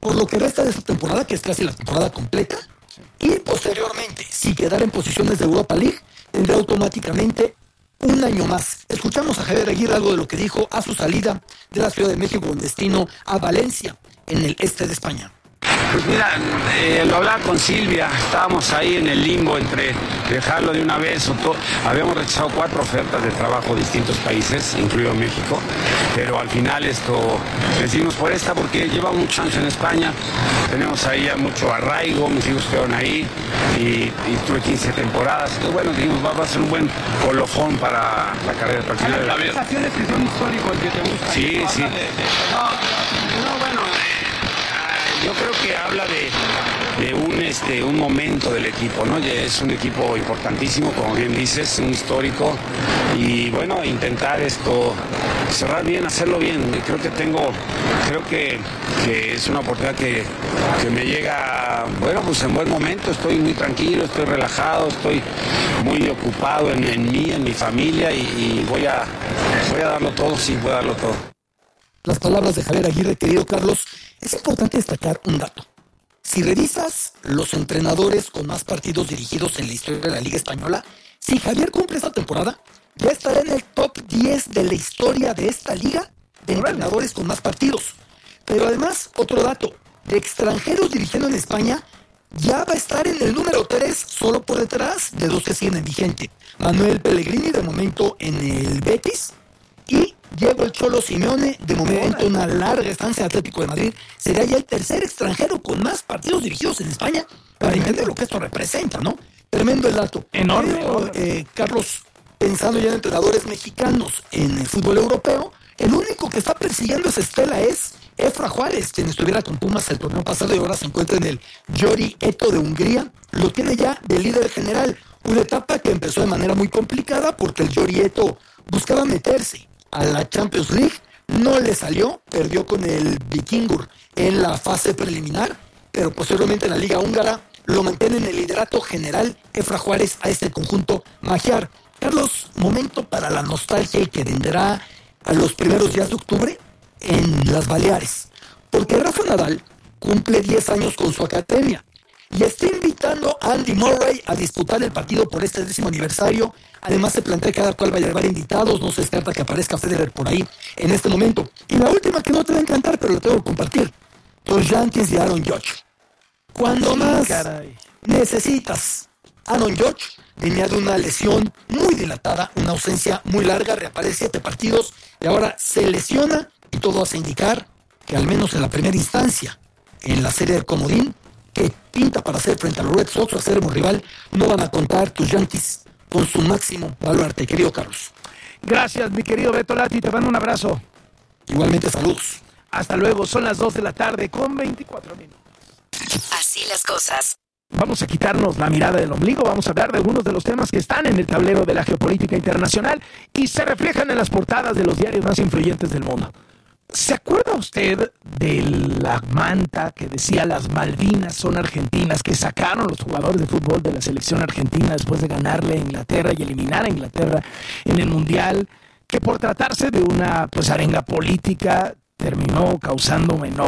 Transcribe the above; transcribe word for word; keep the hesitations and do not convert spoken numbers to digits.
por lo que resta de esta temporada, que es casi la temporada completa, y posteriormente, si quedara en posiciones de Europa League, tendrá automáticamente un año más. Escuchamos a Javier Aguirre algo de lo que dijo a su salida de la Ciudad de México con destino a Valencia, en el este de España. Pues mira, eh, lo hablaba con Silvia, estábamos ahí en el limbo entre dejarlo de una vez o todo. Habíamos rechazado cuatro ofertas de trabajo de distintos países, incluido México, pero al final esto decidimos por esta porque llevamos muchos años en España, tenemos ahí ya mucho arraigo, mis hijos quedaron ahí y, y tuve quince temporadas. Entonces, bueno, dijimos, va, va a ser un buen colofón para la carrera profesional de la vida. ¿Las sensaciones que son históricos que te gustan? Sí, sí. No, no, bueno... Yo creo que habla de, de un, este, un momento del equipo, ¿no? Es un equipo importantísimo, como bien dices, un histórico. Y bueno, intentar esto, cerrar bien, hacerlo bien. Creo que tengo, creo que, que es una oportunidad que, que me llega, bueno, pues en buen momento. Estoy muy tranquilo, estoy relajado, estoy muy ocupado en, en mí, en mi familia y, y voy, a, voy a darlo todo, sí, voy a darlo todo. Las palabras de Javier Aguirre, querido Carlos. Es importante destacar un dato. Si revisas los entrenadores con más partidos dirigidos en la historia de la Liga Española, si Javier cumple esta temporada, ya estará en el top diez de la historia de esta liga de entrenadores con más partidos. Pero además, otro dato, de extranjeros dirigiendo en España, ya va a estar en el número tres, solo por detrás de dos que siguen en vigente. Manuel Pellegrini, de momento en el Betis, y Diego el Cholo Simeone, de momento una larga estancia en Atlético de Madrid, sería ya el tercer extranjero con más partidos dirigidos en España, para entender lo que esto representa, ¿no? Tremendo el dato. Enorme. Pero, eh, Carlos, pensando ya en entrenadores mexicanos en el fútbol europeo, el único que está persiguiendo esa estela es Efra Juárez, quien estuviera con Pumas el torneo pasado y ahora se encuentra en el Győri Eto de Hungría. Lo tiene ya de líder general, una etapa que empezó de manera muy complicada porque el Győri Eto buscaba meterse a la Champions League, no le salió, perdió con el Vikingur en la fase preliminar, pero posteriormente en la Liga Húngara lo mantiene en el liderato general Efra Juárez a este conjunto magiar. Carlos, momento para la nostalgia que vendrá a los primeros días de octubre en las Baleares, porque Rafa Nadal cumple diez años con su academia y está invitando a Andy Murray a disputar el partido por este décimo aniversario. Además se plantea que cada cual va a llevar invitados, no se descarta que aparezca Federer por ahí en este momento. Y la última que no te va a encantar, pero lo tengo que compartir, los Yankees de Aaron Judge. Cuando más Caray. necesitas, Aaron Judge venía de una lesión muy dilatada, una ausencia muy larga, reaparece siete partidos y ahora se lesiona y todo hace indicar que al menos en la primera instancia, en la serie del comodín, que pinta para hacer frente a los Red Sox, a ser un rival, no van a contar tus Yankees con su máximo baluarte, querido Carlos. Gracias, mi querido Beto Lati, te mando un abrazo. Igualmente, saludos. Hasta luego, son las dos de la tarde con veinticuatro minutos. Así las cosas. Vamos a quitarnos la mirada del ombligo, vamos a hablar de algunos de los temas que están en el tablero de la geopolítica internacional y se reflejan en las portadas de los diarios más influyentes del mundo. ¿Se acuerda usted de la manta que decía las Malvinas son argentinas, que sacaron los jugadores de fútbol de la selección argentina después de ganarle a Inglaterra y eliminar a Inglaterra en el Mundial, que por tratarse de una pues arenga política terminó causando